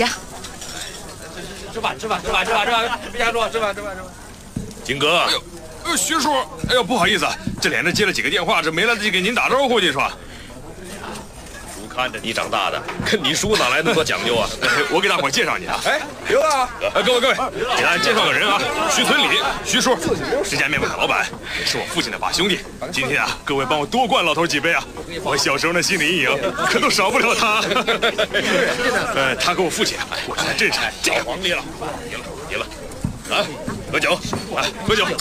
下。 吃饭，别瞎说，吃饭。 金哥， 哎呦，徐叔，哎呦，不好意思，这连着接了几个电话，这没来得及给您打招呼去，是吧？ 叔看着你长大的，跟你叔哪来那么多讲究啊？ 我给大伙介绍你啊。 哎，刘啊， 各位，给大家介绍个人啊，徐村里，徐叔，这家面馆的老板，也是我父亲的把兄弟。今天啊，各位帮我多灌老头几杯啊！我小时候的心理阴影可都少不了他。他跟我父亲啊，过去在镇上这个皇帝了，赢了，来喝酒，喝酒。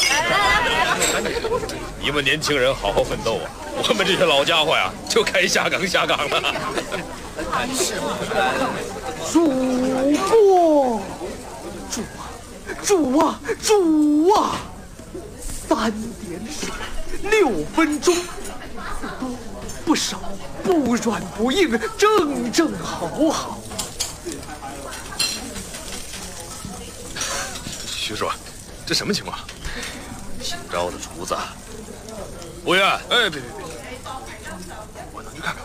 你们年轻人好好奋斗啊！我们这些老家伙呀，就该下岗了。 主啊！3点水，6分钟，不少，不软不硬，正好。 徐叔，这什么情况？ 新招的厨子，服务员， 哎，别，我能去看看。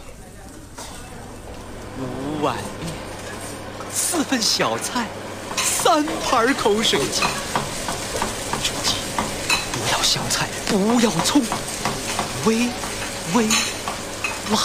5碗面，4份小菜，3盘口水鸡。注记，不要香菜，不要葱，微辣。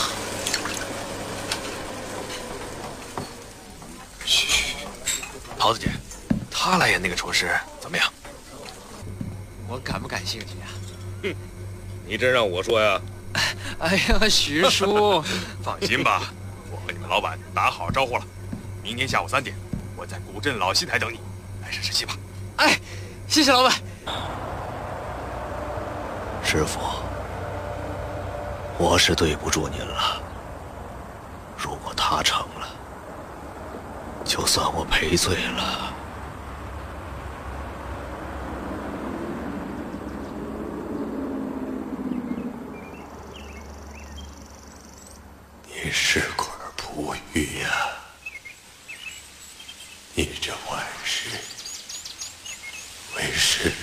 嘘，桃子姐，他来演那个厨师怎么样？ 我感不感兴趣啊？ 哼，你真让我说呀？ 哎呀，徐叔， 放心吧。 我和你们老板打好招呼了，明天下午3点，我在古镇老戏台等你，来试试戏吧。 哎，谢谢老板。 师傅，我是对不住您了。如果他成了，就算我赔罪了。 你是块璞玉呀！你这万世为师